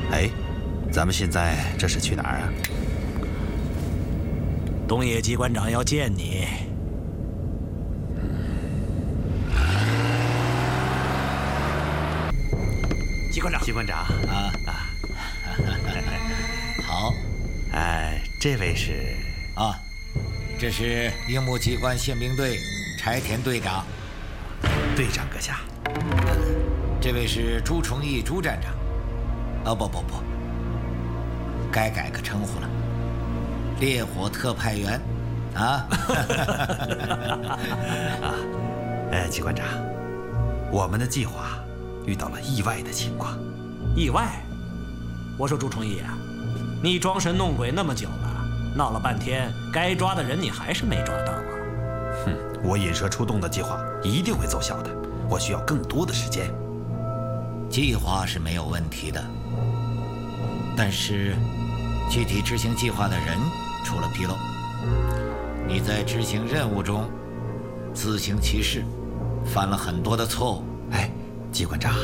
哎，咱们现在这是去哪儿啊？ 东野机关长要见你。机关长， 机关长啊， 好。 这位是啊，这是樱木机关宪兵队柴田队长。 队长阁下。 这位是朱重义朱站长。哦，不，该改个称呼了，烈火特派员。啊。 机关长，我们的计划遇到了意外的情况。 意外？我说朱重义啊，你装神弄鬼那么久了，闹了半天，该抓的人你还是没抓到啊！ 哼，我引蛇出洞的计划一定会奏效的，我需要更多的时间。 计划是没有问题的，但是具体执行计划的人出了纰漏。你在执行任务中自行其事，犯了很多的错误。 机关长，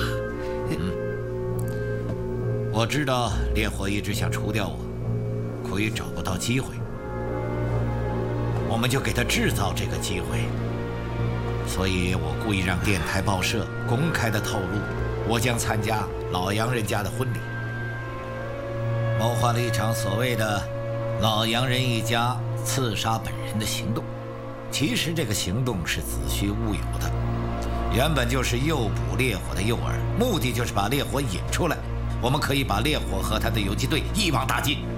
我知道烈火一直想除掉我，可以找不到机会，我们就给他制造这个机会。所以我故意让电台报社公开的透露，我将参加老洋人家的婚礼，谋划了一场所谓的老洋人一家刺杀本人的行动。其实这个行动是子虚乌有的，原本就是诱捕烈火的诱饵，目的就是把烈火引出来，我们可以把烈火和他的游击队一网打尽。